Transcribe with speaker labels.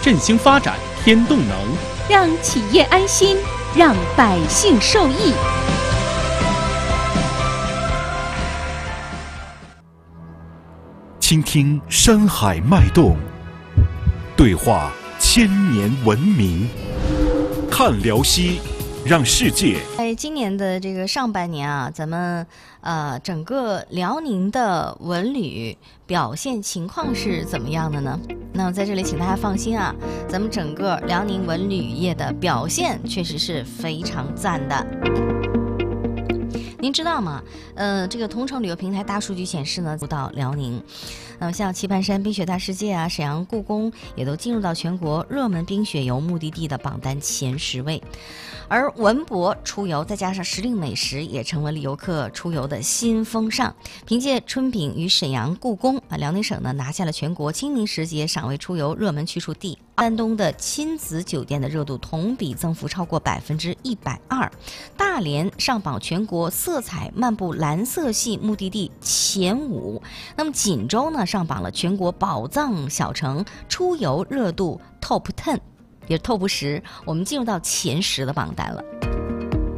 Speaker 1: 振兴发展添动能，
Speaker 2: 让企业安心，让百姓受益。
Speaker 3: 倾听山海脉动，对话千年文明，看辽西，让世界。
Speaker 4: 在今年的这个上半年啊，咱们整个辽宁的文旅表现情况是怎么样的呢？那在这里请大家放心啊，咱们整个辽宁文旅业的表现确实是非常赞的。您知道吗？这个同城旅游平台大数据显示呢，到辽宁，那么像棋盘山冰雪大世界啊、沈阳故宫也都进入到全国热门冰雪游目的地的榜单前10位。而文博出游再加上时令美食，也成为了游客出游的新风尚。凭借春饼与沈阳故宫辽宁省呢拿下了全国清明时节赏味出游热门去处第2。丹东的亲子酒店的热度同比增幅超过120%，大连上榜全国色彩漫步蓝色系目的地前5。那么锦州呢上榜了全国宝藏小城出游热度 Top 10，也是 Top 10，我们进入到前10的榜单了。